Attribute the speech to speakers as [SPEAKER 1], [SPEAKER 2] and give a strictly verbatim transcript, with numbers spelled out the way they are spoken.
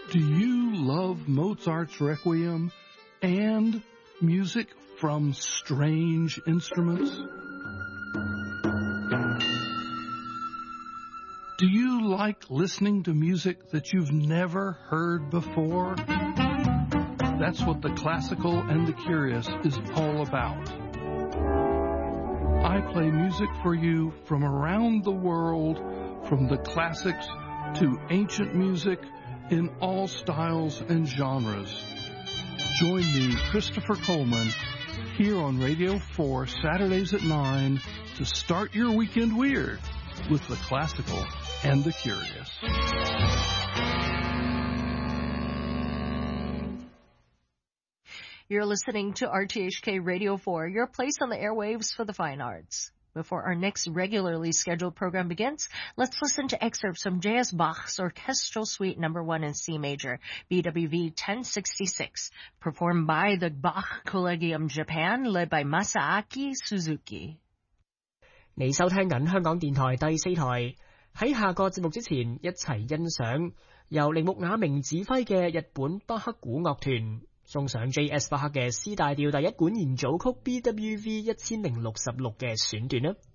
[SPEAKER 1] Do you love Mozart's Requiem and music from strange instruments? Do you like listening to music that you've never heard before? That's what the Classical and the Curious is all about. I play music for you from around the world, from the classics to ancient music, in all styles and genres. Join me, Christopher Coleman, here on Radio four, Saturdays at nine, to start your weekend weird with the Classical and the Curious.
[SPEAKER 2] You're listening to R T H K Radio four, your place on the airwaves for the fine arts. Before our next regularly scheduled program begins, let's listen to excerpts from J S Bach's Orchestral Suite Number one in C Major, B W V ten sixty-six, performed by the Bach Collegium Japan, led by Masaaki Suzuki.
[SPEAKER 3] 你收聽緊香港電台第四台，喺下個節目之前，一齊欣賞由鈴木雅明指揮嘅日本巴克古樂團送上 J S 巴克嘅 C 大調第一管弦組曲 B W V 一千零六十六嘅選段啦。